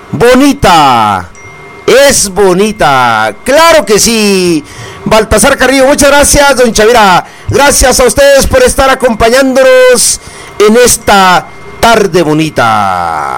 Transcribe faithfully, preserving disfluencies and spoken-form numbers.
bonita. Es bonita, claro que sí. Baltasar Carrillo, muchas gracias, don Chavira. Gracias a ustedes por estar acompañándonos en esta tarde bonita.